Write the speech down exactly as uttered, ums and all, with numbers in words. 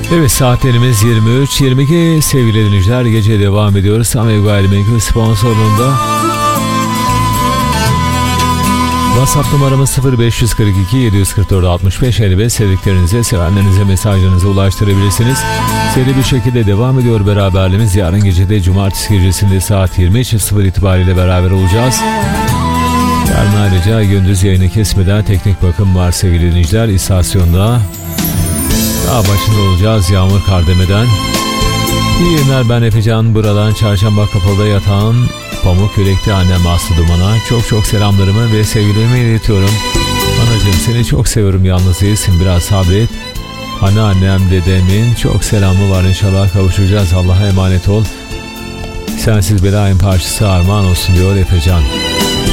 Evet, saatlerimiz yirmi üç yirmi iki sevgili dinleyiciler, gece devam ediyoruz. Amel Gayrimenkul sponsorluğunda. WhatsApp numaramız sıfır beş kırk iki yedi kırk dört altmış beş elli beş. Sevdiklerinize, sevenlerinize mesajlarınızı ulaştırabilirsiniz. Seri bir şekilde devam ediyor beraberliğimiz. Yarın gece de cumartesi gecesinde saat yirmi sıfır itibariyle beraber olacağız. Yarın ayrıca gündüz yayını kesmeden teknik bakım var sevgili dinleyiciler. İstasyonda daha başında olacağız yağmur kar demeden. İyi günler, ben Efecan. Buradan Çarşamba Kapalı'da yatan Pamuk Yürekli annem Aslı Duman'a çok çok selamlarımı ve sevgilerimi iletiyorum. Anacığım, seni çok seviyorum, yalnız değilsin, biraz sabret. Anneannem, dedemin çok selamı var, inşallah kavuşacağız, Allah'a emanet ol. Sensiz belayın parçası armağan olsun diyor Efecan.